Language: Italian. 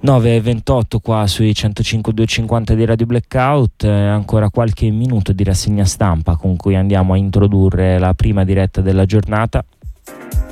9:28 qua sui 105.250 di Radio Blackout, ancora qualche minuto di rassegna stampa con cui andiamo a introdurre la prima diretta della giornata.